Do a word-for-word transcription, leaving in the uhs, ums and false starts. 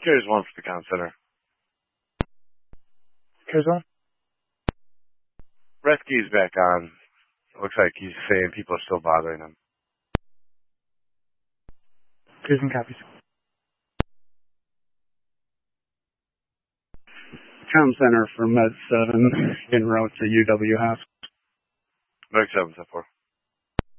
Here's one for the comm center. Here's one. Rescue's back on. Looks like he's saying people are still bothering him. Here's one copies. Comm center for Med seven en route to U W House. Med seven, four.